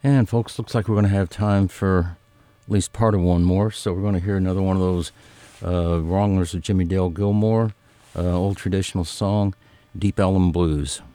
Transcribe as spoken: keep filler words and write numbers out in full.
And folks, looks like we're going to have time for at least part of one more. So we're going to hear another one of those uh, wranglers of Jimmie Dale Gilmore, uh, old traditional song, Deep Ellum Blues.